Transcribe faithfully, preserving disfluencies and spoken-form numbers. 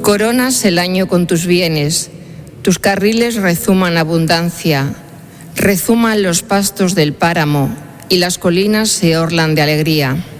Coronas el año con tus bienes, tus carriles rezuman abundancia, rezuman los pastos del páramo y las colinas se orlan de alegría.